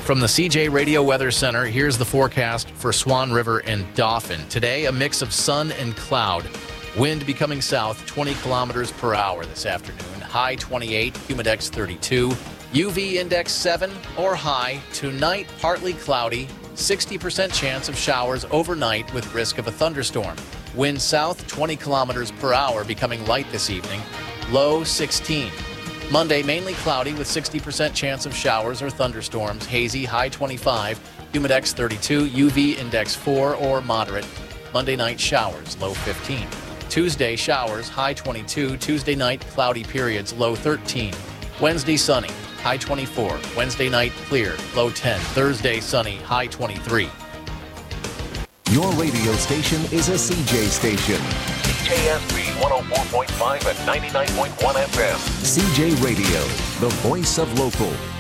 From the CJ Radio Weather Center, here's the forecast for Swan River and Dauphin. Today, a mix of sun and cloud. Wind becoming south 20 kilometers per hour this afternoon. High 28, humidex 32. UV index 7 or high. Tonight, partly cloudy. 60% chance of showers overnight with risk of a thunderstorm. Wind south 20 kilometers per hour, becoming light this evening. Low 16. Monday, mainly cloudy with 60% chance of showers or thunderstorms. Hazy, high 25. Humidex 32. UV index 4 or moderate. Monday night showers, low 15. Tuesday, showers, high 22. Tuesday night, cloudy periods, low 13. Wednesday, sunny, high 24. Wednesday night, clear, low 10. Thursday, sunny, high 23. Your radio station is a CJ station. CJSB 104.5 and 99.1 FM. CJ Radio, the voice of local.